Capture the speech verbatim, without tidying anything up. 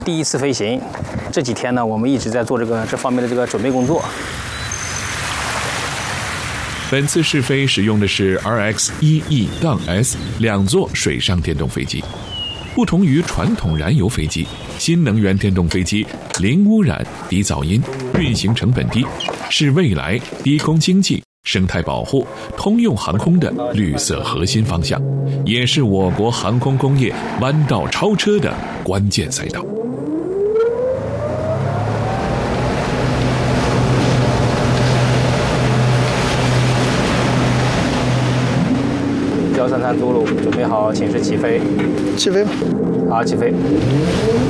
第一次飞行，这几天呢，我们一直在做这个这方面的这个准备工作。 本次试飞使用的是 R X 一 E S 两座水上电动飞机。不同于传统燃油飞机，新能源电动飞机零污染、低噪音，运行成本低，是未来低空经济、生态保护、通用航空的绿色核心方向，也是我国航空工业弯道超车的关键赛道。 幺三三祖鲁，准备好，请示起飞。 起飞吧。 好，起飞。